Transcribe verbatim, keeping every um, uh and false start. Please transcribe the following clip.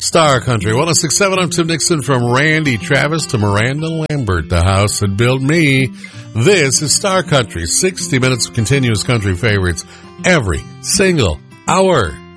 Star Country one oh six point seven. I'm Tim Nixon. From Randy Travis to Miranda Lambert, the house that built me. This is Star Country, sixty minutes of continuous country favorites every single hour.